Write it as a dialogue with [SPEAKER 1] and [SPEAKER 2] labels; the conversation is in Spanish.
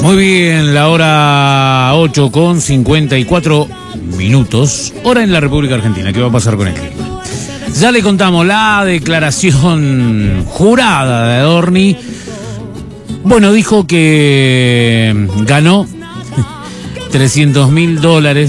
[SPEAKER 1] Muy bien, la hora 8:54, hora en la República Argentina. ¿Qué va a pasar con el clima? Ya le contamos la declaración jurada de Adorni. Bueno, dijo que ganó $300.000